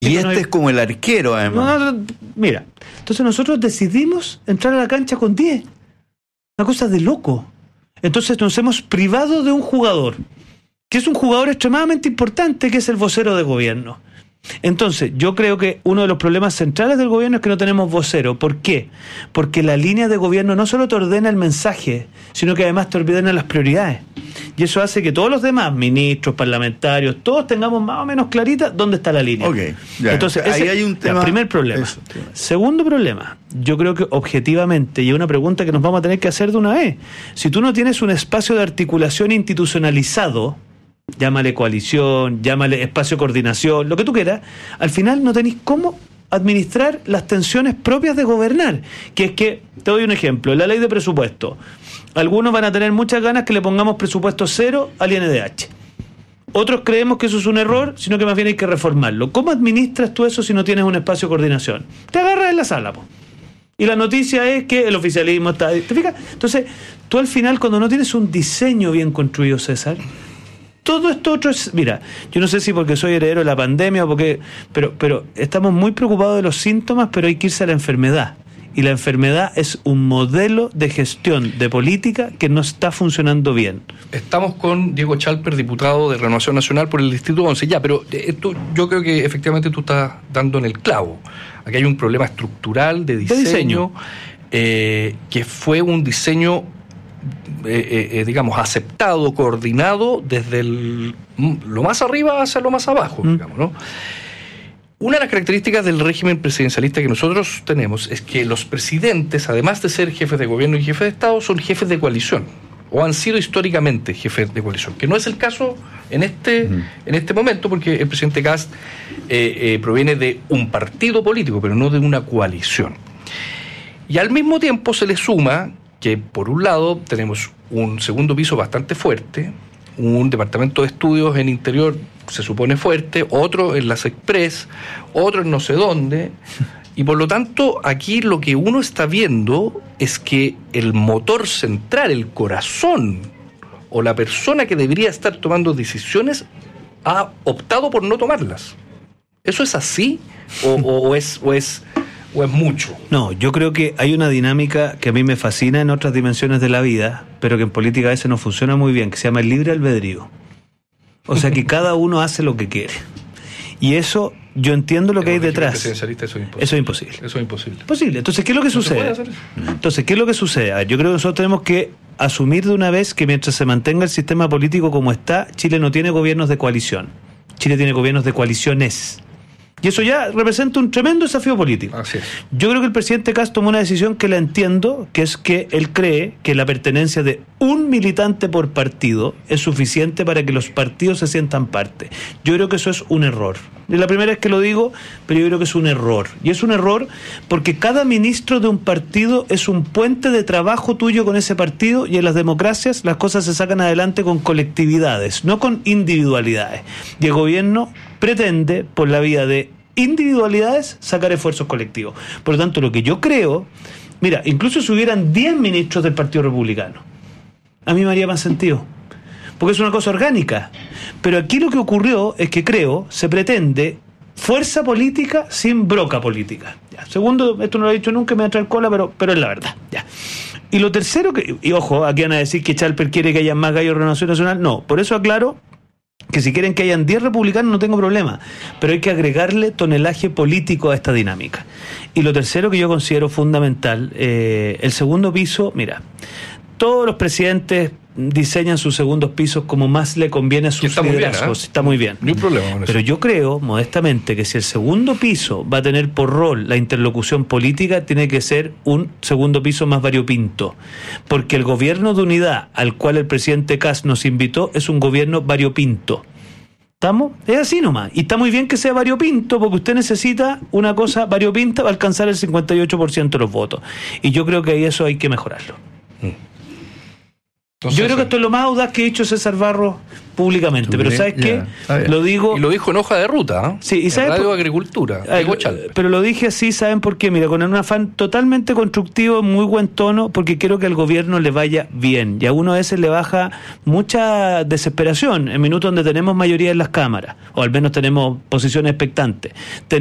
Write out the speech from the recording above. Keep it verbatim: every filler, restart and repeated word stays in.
Y este no hay... es como el arquero, además. No, no, mira, entonces nosotros decidimos entrar a la cancha con diez. Una cosa de loco. Entonces nos hemos privado de un jugador, que es un jugador extremadamente importante, que es el vocero de gobierno. Entonces, yo creo que uno de los problemas centrales del gobierno es que no tenemos vocero. ¿Por qué? Porque la línea de gobierno no solo te ordena el mensaje, sino que además te ordena las prioridades. Y eso hace que todos los demás, ministros, parlamentarios, todos tengamos más o menos clarita dónde está la línea. Okay, ya. Entonces, ahí ese hay un tema. El primer problema. Eso, Segundo problema, yo creo que objetivamente, y es una pregunta que nos vamos a tener que hacer de una vez, si tú no tienes un espacio de articulación institucionalizado, llámale coalición, llámale espacio de coordinación, lo que tú quieras, al final no tenéis cómo administrar las tensiones propias de gobernar, que es que, te doy un ejemplo, la ley de presupuesto, algunos van a tener muchas ganas que le pongamos presupuesto cero al I N D H, otros creemos que eso es un error, sino que más bien hay que reformarlo. ¿Cómo administras tú eso si no tienes un espacio de coordinación? Te agarras en la sala, po. Y la noticia es que el oficialismo está... ¿Te fijas? Entonces, tú al final, cuando no tienes un diseño bien construido, César, todo esto otro es, mira, yo no sé si porque soy heredero de la pandemia o porque, pero, pero estamos muy preocupados de los síntomas, pero hay que irse a la enfermedad. Y la enfermedad es un modelo de gestión de política que no está funcionando bien. Estamos con Diego Chalper, diputado de Renovación Nacional por el Distrito once. Ya, pero esto, yo creo que efectivamente tú estás dando en el clavo. Aquí hay un problema estructural de diseño, de diseño. Eh, que fue un diseño... Eh, eh, digamos, aceptado, coordinado desde el, lo más arriba hacia lo más abajo, mm. digamos, ¿no? Una de las características del régimen presidencialista que nosotros tenemos es que los presidentes, además de ser jefes de gobierno y jefes de Estado, son jefes de coalición, o han sido históricamente jefes de coalición, que no es el caso en este, mm. en este momento, porque el presidente Kast eh, eh, proviene de un partido político, pero no de una coalición. Y al mismo tiempo se le suma que por un lado tenemos un segundo piso bastante fuerte, un departamento de estudios en interior se supone fuerte, otro en las Express, otro en no sé dónde, y por lo tanto aquí lo que uno está viendo es que el motor central, el corazón, o la persona que debería estar tomando decisiones, ha optado por no tomarlas. ¿Eso es así? ¿O, o, o es... O es ¿O es mucho? No, yo creo que hay una dinámica que a mí me fascina en otras dimensiones de la vida, pero que en política a veces no funciona muy bien, que se llama el libre albedrío. O sea que cada uno hace lo que quiere. Y eso, yo entiendo lo que hay detrás. Presidencialista, eso es imposible. Eso es imposible. Eso es imposible. Posible. Entonces, ¿qué es lo que ¿No sucede? se puede hacer eso? Entonces, ¿qué es lo que sucede? A ver, yo creo que nosotros tenemos que asumir de una vez que mientras se mantenga el sistema político como está, Chile no tiene gobiernos de coalición. Chile tiene gobiernos de coaliciones. Y eso ya representa un tremendo desafío político. Así es. Yo creo que el presidente Kast tomó una decisión que la entiendo, que es que él cree que la pertenencia de un militante por partido es suficiente para que los partidos se sientan parte. Yo creo que eso es un error. Es la primera vez que lo digo, pero yo creo que es un error. Y es un error porque cada ministro de un partido es un puente de trabajo tuyo con ese partido, y en las democracias las cosas se sacan adelante con colectividades, no con individualidades. Y el gobierno pretende, por la vía de individualidades, sacar esfuerzos colectivos. Por lo tanto, lo que yo creo, mira, incluso si hubieran diez ministros del Partido Republicano, a mí me haría más sentido, porque es una cosa orgánica. Pero aquí lo que ocurrió es que creo, se pretende fuerza política sin broca política. Ya. Segundo, esto no lo he dicho nunca, me va a traer cola, pero, pero es la verdad. Ya. Y lo tercero, que, y ojo, aquí van a decir que Chalper quiere que haya más gallos de Renovación Nacional. No, por eso aclaro que si quieren que hayan diez republicanos no tengo problema, pero hay que agregarle tonelaje político a esta dinámica. Y lo tercero que yo considero fundamental, eh, el segundo piso, mira, todos los presidentes diseñan sus segundos pisos como más le conviene a sus está liderazgos. Muy bien, ¿eh? Está muy bien. No hay problema con eso. Pero yo creo, modestamente, que si el segundo piso va a tener por rol la interlocución política, tiene que ser un segundo piso más variopinto. Porque el gobierno de unidad al cual el presidente Kast nos invitó es un gobierno variopinto. ¿Estamos? Es así nomás. Y está muy bien que sea variopinto, porque usted necesita una cosa variopinta para alcanzar el cincuenta y ocho por ciento de los votos. Y yo creo que ahí eso hay que mejorarlo. Mm. Entonces, yo creo que esto es lo más audaz que ha dicho César Barros públicamente, pero ¿sabes qué? Lo digo... Y lo dijo en hoja de ruta, ¿eh? Sí, y ¿sabes? Radio por... Agricultura. Ay, pero lo dije así, ¿saben por qué? Mira, con un afán totalmente constructivo, muy buen tono, porque quiero que al gobierno le vaya bien. Y a uno a veces le baja mucha desesperación en minutos donde tenemos mayoría en las cámaras, o al menos tenemos posiciones expectantes.